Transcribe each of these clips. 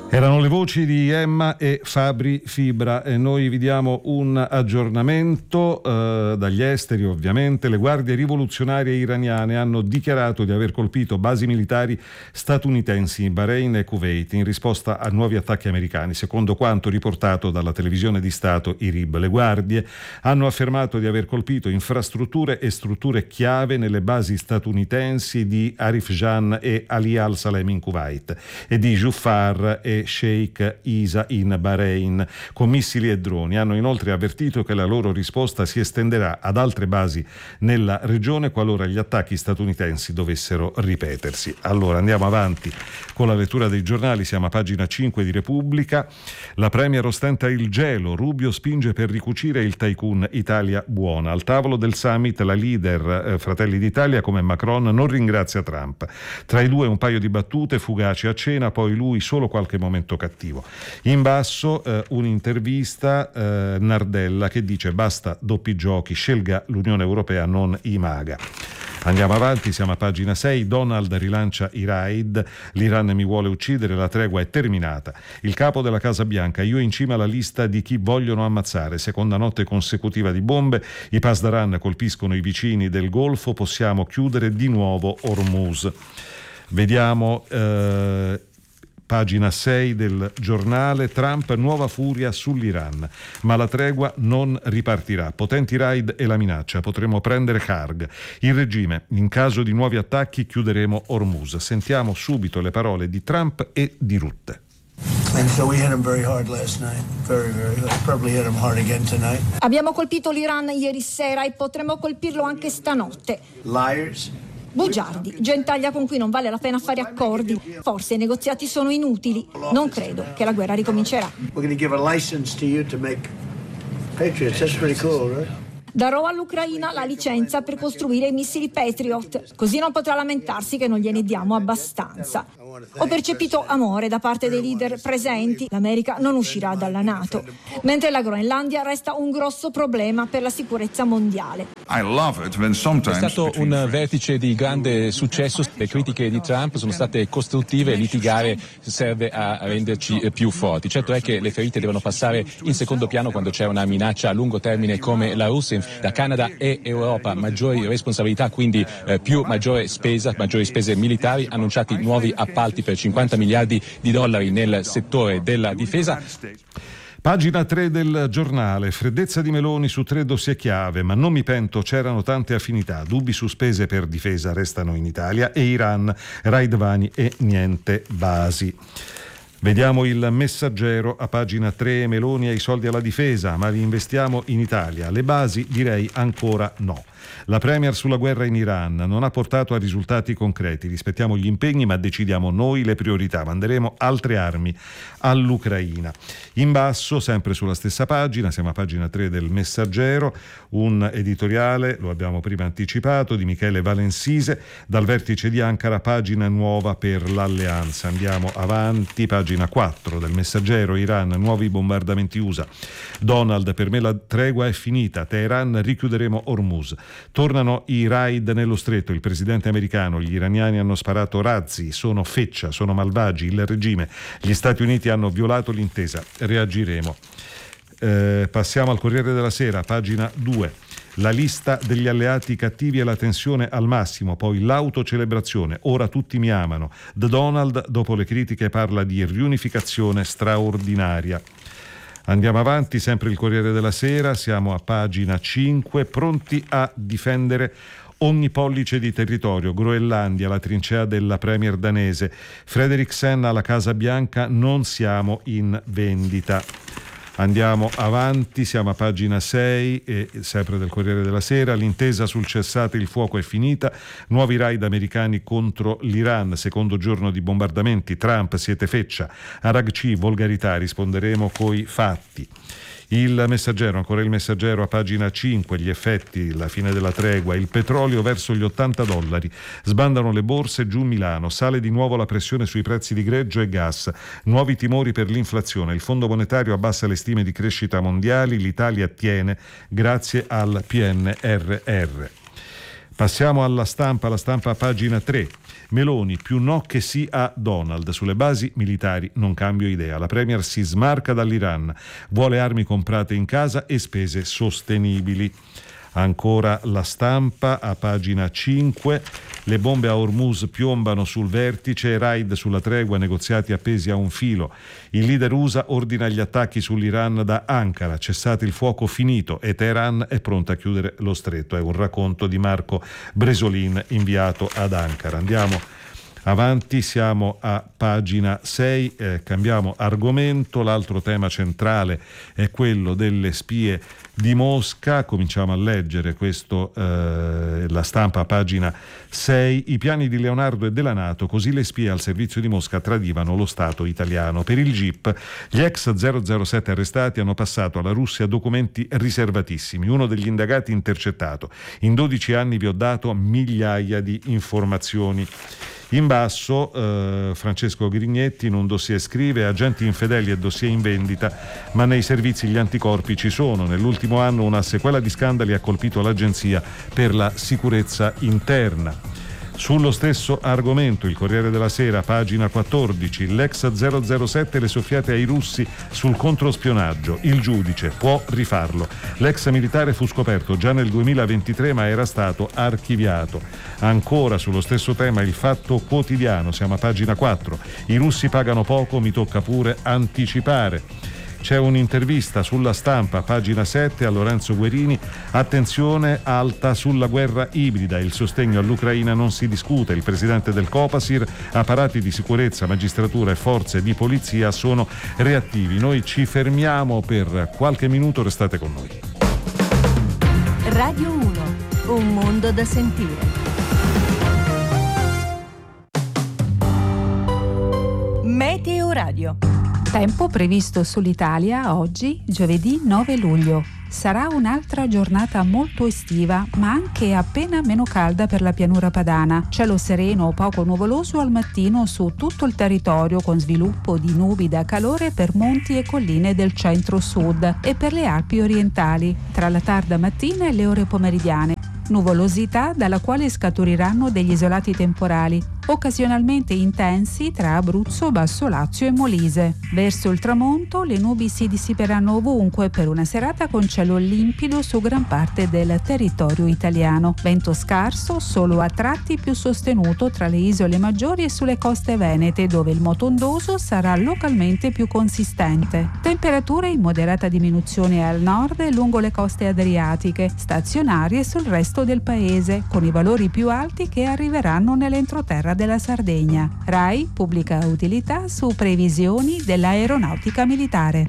Erano le voci di Emma e Fabri Fibra e noi vi diamo un aggiornamento dagli esteri. Ovviamente le guardie rivoluzionarie iraniane hanno dichiarato di aver colpito basi militari statunitensi in Bahrain e Kuwait in risposta a nuovi attacchi americani, secondo quanto riportato dalla televisione di Stato IRIB. Le guardie hanno affermato di aver colpito infrastrutture e strutture chiave nelle basi statunitensi di Arif Jan e Ali al-Salem in Kuwait e di Jufar e Sheikh Isa in Bahrain con missili e droni. Hanno inoltre avvertito che la loro risposta si estenderà ad altre basi nella regione qualora gli attacchi statunitensi dovessero ripetersi. Allora andiamo avanti con la lettura dei giornali, siamo a pagina 5 di Repubblica. La Premier ostenta il gelo, Rubio spinge per ricucire il tycoon Italia buona. Al tavolo del summit la leader Fratelli d'Italia come Macron non ringrazia Trump. Tra i due un paio di battute fugaci a cena, poi lui solo qualche momento cattivo. In basso un'intervista Nardella che dice basta doppi giochi, scelga l'Unione Europea, non i MAGA. Andiamo avanti, siamo a pagina 6. Donald rilancia i raid, l'Iran mi vuole uccidere, la tregua è terminata. Il capo della Casa Bianca, io in cima alla lista di chi vogliono ammazzare, seconda notte consecutiva di bombe, i Pasdaran colpiscono i vicini del Golfo, possiamo chiudere di nuovo Hormuz. Vediamo pagina 6 del giornale. Trump, nuova furia sull'Iran, ma la tregua non ripartirà. Potenti raid e la minaccia, potremo prendere Kharg. Il regime, in caso di nuovi attacchi chiuderemo Hormuz. Sentiamo subito le parole di Trump e di Rutte. Abbiamo colpito l'Iran ieri sera e potremo colpirlo anche stanotte. Liars. Bugiardi, gentaglia con cui non vale la pena fare accordi. Forse i negoziati sono inutili. Non credo che la guerra ricomincerà. Darò all'Ucraina la licenza per costruire i missili Patriot, così non potrà lamentarsi che non gliene diamo abbastanza. Ho percepito amore da parte dei leader presenti. L'America non uscirà dalla NATO, mentre la Groenlandia resta un grosso problema per la sicurezza mondiale. È stato un vertice di grande successo. Le critiche di Trump sono state costruttive, litigare serve a renderci più forti. Certo è che le ferite devono passare in secondo piano quando c'è una minaccia a lungo termine come la Russia. Da Canada e Europa maggiori responsabilità, quindi maggiori spese militari, annunciati nuovi appalti per 50 miliardi di dollari nel settore della difesa. Pagina 3 del giornale, freddezza di Meloni su 3 dossier chiave, ma non mi pento, c'erano tante affinità, dubbi su spese per difesa restano in Italia e Iran, raid vani e niente basi. Vediamo il Messaggero a pagina 3, Meloni ha i soldi alla difesa, ma li investiamo in Italia. Le basi direi ancora no. La Premier sulla guerra in Iran non ha portato a risultati concreti. Rispettiamo gli impegni, ma decidiamo noi le priorità. Manderemo altre armi all'Ucraina. In basso, sempre sulla stessa pagina, siamo a pagina 3 del Messaggero, un editoriale, lo abbiamo prima anticipato, di Michele Valensise, dal vertice di Ankara, pagina nuova per l'alleanza. Andiamo avanti, pagina 4 del Messaggero, Iran, nuovi bombardamenti USA. Donald, per me la tregua è finita, Teheran, richiuderemo Hormuz. Tornano i raid nello stretto, il presidente americano, gli iraniani hanno sparato razzi, sono feccia, sono malvagi, il regime, gli Stati Uniti hanno violato l'intesa, reagiremo. Passiamo al Corriere della Sera, pagina 2. La lista degli alleati cattivi e la tensione al massimo, poi l'autocelebrazione, ora tutti mi amano. The Donald, dopo le critiche, parla di riunificazione straordinaria. Andiamo avanti, sempre il Corriere della Sera, siamo a pagina 5, pronti a difendere ogni pollice di territorio. Groenlandia, la trincea della premier danese. Frederiksen alla Casa Bianca, non siamo in vendita. Andiamo avanti, siamo a pagina 6 e sempre del Corriere della Sera, l'intesa sul cessate il fuoco è finita, nuovi raid americani contro l'Iran, secondo giorno di bombardamenti, Trump siete feccia, Aragci volgarità, risponderemo coi fatti. Il Messaggero, ancora il Messaggero a pagina 5, gli effetti, la fine della tregua, il petrolio verso gli $80, sbandano le borse, giù Milano, sale di nuovo la pressione sui prezzi di greggio e gas, nuovi timori per l'inflazione, il Fondo Monetario abbassa le stime di crescita mondiali, l'Italia tiene grazie al PNRR. Passiamo alla stampa, la stampa a pagina 3. Meloni, più no che sì a Donald. Sulle basi militari non cambio idea. La Premier si smarca dall'Iran, vuole armi comprate in casa e spese sostenibili. Ancora La Stampa, a pagina 5, le bombe a Hormuz piombano sul vertice, raid sulla tregua, negoziati appesi a un filo. Il leader USA ordina gli attacchi sull'Iran da Ankara, cessate il fuoco finito e Teheran è pronta a chiudere lo stretto. È un racconto di Marco Bresolin inviato ad Ankara. Andiamo avanti, siamo a pagina 6, cambiamo argomento. L'altro tema centrale è quello delle spie di Mosca. Cominciamo a leggere questo, La Stampa, pagina 6. I piani di Leonardo e della NATO, così le spie al servizio di Mosca tradivano lo Stato italiano. Per il GIP, gli ex 007 arrestati hanno passato alla Russia documenti riservatissimi. Uno degli indagati intercettato: in 12 anni vi ho dato migliaia di informazioni. In basso Francesco Grignetti in un dossier scrive: agenti infedeli e dossier in vendita, ma nei servizi gli anticorpi ci sono. Nell'ultimo anno una sequela di scandali ha colpito l'Agenzia per la sicurezza interna. Sullo stesso argomento, il Corriere della Sera, pagina 14, l'ex 007 le soffiate ai russi sul controspionaggio, il giudice può rifarlo. L'ex militare fu scoperto già nel 2023 ma era stato archiviato. Ancora sullo stesso tema il Fatto Quotidiano, siamo a pagina 4, i russi pagano poco, mi tocca pure anticipare. C'è un'intervista sulla Stampa, pagina 7, a Lorenzo Guerini. Attenzione alta sulla guerra ibrida, il sostegno all'Ucraina non si discute. Il presidente del Copasir, apparati di sicurezza, magistratura e forze di polizia sono reattivi. Noi ci fermiamo per qualche minuto, restate con noi. Radio 1, un mondo da sentire. Meteo Radio. Tempo previsto sull'Italia oggi, giovedì 9 luglio. Sarà un'altra giornata molto estiva, ma anche appena meno calda per la pianura padana. Cielo sereno o poco nuvoloso al mattino su tutto il territorio, con sviluppo di nubi da calore per monti e colline del centro-sud e per le Alpi orientali, tra la tarda mattina e le ore pomeridiane. Nuvolosità dalla quale scaturiranno degli isolati temporali, occasionalmente intensi tra Abruzzo, Basso Lazio e Molise. Verso il tramonto le nubi si dissiperanno ovunque per una serata con cielo limpido su gran parte del territorio italiano. Vento scarso, solo a tratti più sostenuto tra le isole maggiori e sulle coste venete, dove il moto ondoso sarà localmente più consistente. Temperature in moderata diminuzione al nord e lungo le coste adriatiche, stazionarie sul resto del paese, con i valori più alti che arriveranno nell'entroterra della Sardegna. RAI pubblica utilità su previsioni dell'aeronautica militare.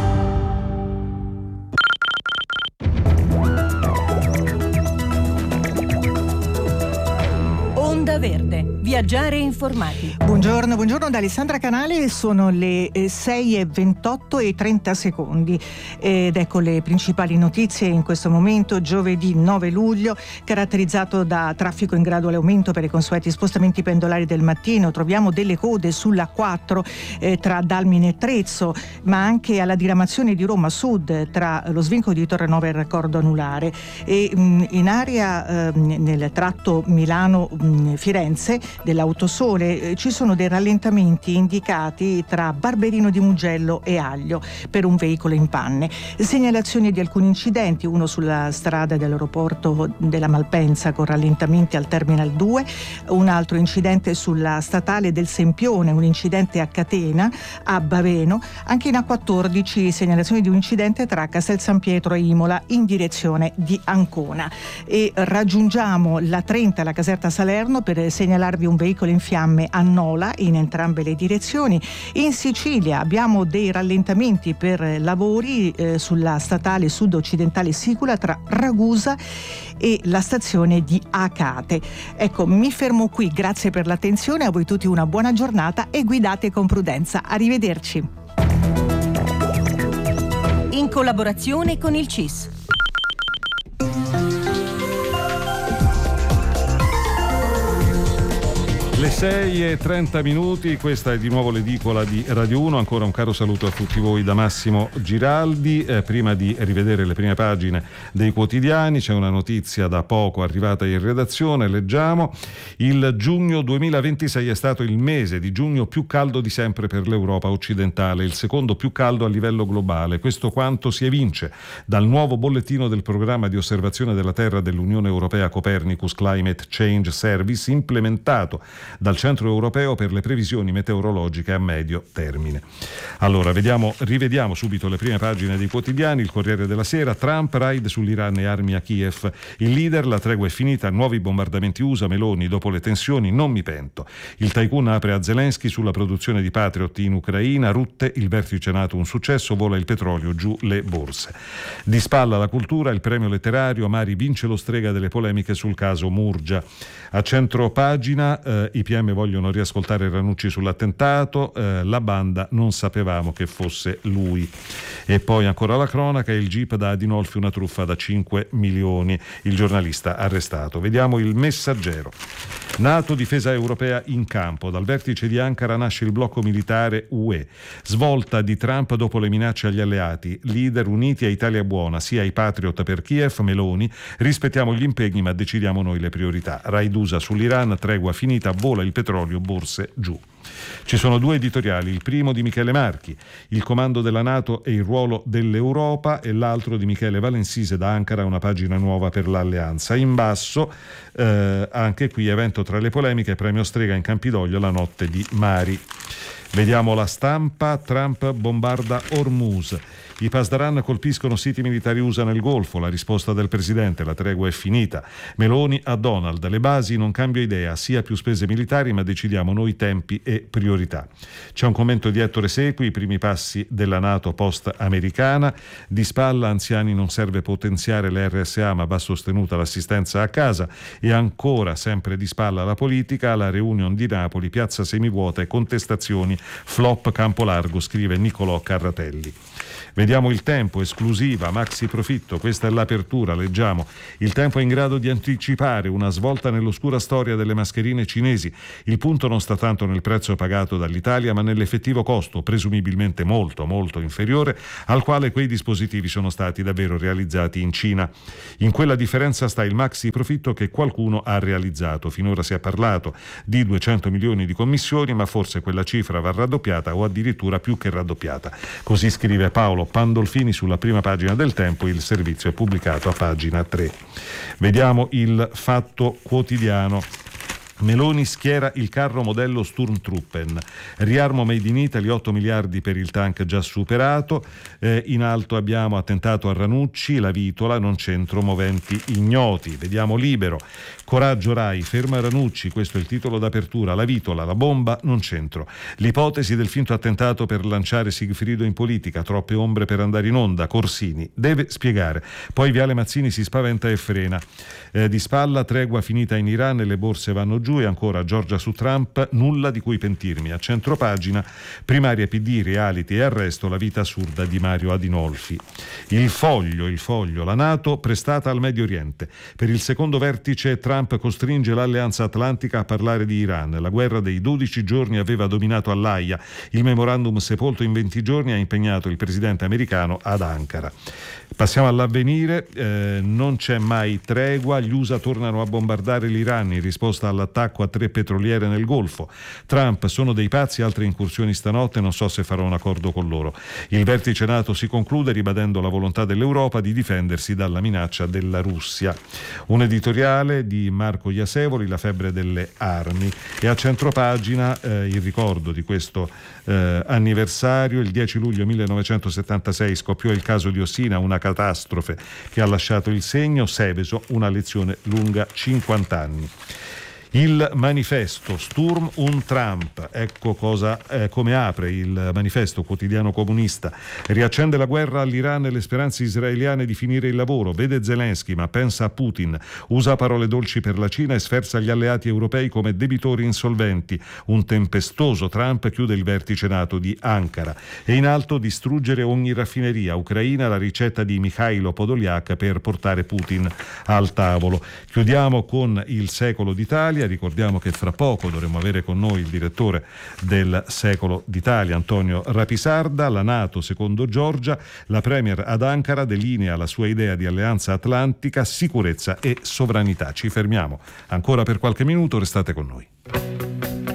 Onda Verde. Viaggiare informati. Buongiorno da Alessandra Canale, sono le 6:28 e 30 secondi ed ecco le principali notizie in questo momento, giovedì 9 luglio, caratterizzato da traffico in graduale aumento per i consueti spostamenti pendolari del mattino. Troviamo delle code sulla 4 tra Dalmine e Trezzo, ma anche alla diramazione di Roma Sud tra lo svincolo di Torrenova e il raccordo anulare, e in area nel tratto Milano-Firenze dell'Autosole ci sono dei rallentamenti indicati tra Barberino di Mugello e Aglio per un veicolo in panne. Segnalazioni di alcuni incidenti, uno sulla strada dell'aeroporto della Malpensa con rallentamenti al Terminal 2, un altro incidente sulla statale del Sempione, un incidente a catena a Baveno. Anche in A14 segnalazioni di un incidente tra Castel San Pietro e Imola in direzione di Ancona. E raggiungiamo la 30, la Caserta Salerno, per segnalarvi un veicolo in fiamme a Nola in entrambe le direzioni. In Sicilia abbiamo dei rallentamenti per lavori sulla statale sud-occidentale Sicula tra Ragusa e la stazione di Acate. Ecco, mi fermo qui, grazie per l'attenzione, a voi tutti una buona giornata e guidate con prudenza. Arrivederci. In collaborazione con il CIS. Le 6:30, questa è di nuovo l'edicola di Radio 1. Ancora un caro saluto a tutti voi da Massimo Giraldi. Prima di rivedere le prime pagine dei quotidiani, c'è una notizia da poco arrivata in redazione. Leggiamo: il giugno 2026 è stato il mese di giugno più caldo di sempre per l'Europa occidentale, il secondo più caldo a livello globale. Questo quanto si evince dal nuovo bollettino del programma di osservazione della Terra dell'Unione Europea Copernicus Climate Change Service, implementato dal Centro Europeo per le previsioni meteorologiche a medio termine. Allora, rivediamo subito le prime pagine dei quotidiani. Il Corriere della Sera: Trump, raid sull'Iran e armi a Kiev. Il leader: la tregua è finita, nuovi bombardamenti USA. Meloni: dopo le tensioni non mi pento. Il tycoon apre a Zelensky sulla produzione di Patriot in Ucraina. Rutte: il vertice NATO un successo, vola il petrolio, giù le borse. Di spalla la cultura, il premio letterario, Mari vince lo Strega delle polemiche sul caso Murgia. A centro pagina, i PM vogliono riascoltare Ranucci sull'attentato, la banda non sapevamo che fosse lui. E poi ancora la cronaca: il GIP dà a Adinolfi una truffa da 5 milioni, il giornalista arrestato. Vediamo il Messaggero. NATO, difesa europea in campo. Dal vertice di Ankara nasce il blocco militare UE. Svolta di Trump dopo le minacce agli alleati. Leader uniti a Italia buona, sia i Patriot per Kiev. Meloni: rispettiamo gli impegni ma decidiamo noi le priorità. Raid USA sull'Iran, tregua finita, vola il petrolio, borse giù. Ci sono due editoriali, il primo di Michele Marchi, il comando della NATO e il ruolo dell'Europa, e l'altro di Michele Valensise da Ankara, una pagina nuova per l'alleanza. In basso, anche qui evento tra le polemiche, premio Strega in Campidoglio, la notte di Mari. Vediamo La Stampa: Trump bombarda Hormuz. I Pasdaran colpiscono siti militari USA nel Golfo, la risposta del presidente: la tregua è finita. Meloni a Donald: le basi, non cambio idea, sia più spese militari ma decidiamo noi tempi e priorità. C'è un commento di Ettore Sequi: i primi passi della NATO post-americana. Di spalla: anziani, non serve potenziare le RSA ma va sostenuta l'assistenza a casa. E ancora, sempre di spalla la politica, la reunion di Napoli, piazza semivuota e contestazioni, flop campo largo, scrive Niccolò Carratelli. Vediamo Il Tempo, esclusiva, maxi profitto, questa è l'apertura. Leggiamo: il Tempo è in grado di anticipare una svolta nell'oscura storia delle mascherine cinesi. Il punto non sta tanto nel prezzo pagato dall'Italia ma nell'effettivo costo, presumibilmente molto molto inferiore al quale quei dispositivi sono stati davvero realizzati in Cina. In quella differenza sta il maxi profitto che qualcuno ha realizzato. Finora si è parlato di 200 milioni di commissioni, ma forse quella cifra va raddoppiata o addirittura più che raddoppiata. Così scrive Paolo Pandolfini sulla prima pagina del Tempo. Il servizio è pubblicato a pagina 3. Vediamo Il Fatto Quotidiano. Meloni schiera il carro modello Sturmtruppen. Riarmo made in Italy, 8 miliardi per il tank già superato. In alto abbiamo attentato a Ranucci, la vitola, non c'entro moventi ignoti. Vediamo Libero. Coraggio Rai, ferma Ranucci, questo è il titolo d'apertura. La vitola, la bomba, non c'entro. L'ipotesi del finto attentato per lanciare Sigfrido in politica, troppe ombre per andare in onda. Corsini deve spiegare. Poi Viale Mazzini si spaventa e frena. Di spalla, tregua finita in Iran e le borse vanno giù. E ancora Giorgia su Trump, nulla di cui pentirmi. A centropagina, primaria PD, reality e arresto, la vita assurda di Mario Adinolfi. Il foglio, la NATO prestata al Medio Oriente. Per il secondo vertice Trump costringe l'Alleanza Atlantica a parlare di Iran. La guerra dei 12 giorni aveva dominato all'Aia. Il memorandum sepolto in 20 giorni ha impegnato il presidente americano ad Ankara. Passiamo all'Avvenire. Non c'è mai tregua, gli USA tornano a bombardare l'Iran in risposta all'attacco a 3 petroliere nel Golfo. Trump: sono dei pazzi, altre incursioni stanotte, non so se farò un accordo con loro. Il vertice NATO si conclude ribadendo la volontà dell'Europa di difendersi dalla minaccia della Russia. Un editoriale di Marco Iasevoli, La febbre delle armi. E a centropagina il ricordo di questo anniversario. Il 10 luglio 1976 scoppiò il caso di Ossina, una catastrofe che ha lasciato il segno. Seveso, una lezione lunga 50 anni. Il Manifesto, Sturm und Trump, ecco cosa, come apre il Manifesto, quotidiano comunista. Riaccende la guerra all'Iran e le speranze israeliane di finire il lavoro. Vede Zelensky ma pensa a Putin. Usa parole dolci per la Cina e sferza gli alleati europei come debitori insolventi. Un tempestoso Trump chiude il vertice NATO di Ankara. E in alto: distruggere ogni raffineria. Ucraina, la ricetta di Mikhailo Podolyak per portare Putin al tavolo. Chiudiamo con Il Secolo d'Italia. d'Italia. Ricordiamo che fra poco dovremo avere con noi il direttore del Secolo d'Italia, Antonio Rapisarda. La NATO secondo Giorgia, la premier ad Ankara delinea la sua idea di alleanza atlantica, sicurezza e sovranità. Ci fermiamo ancora per qualche minuto, restate con noi.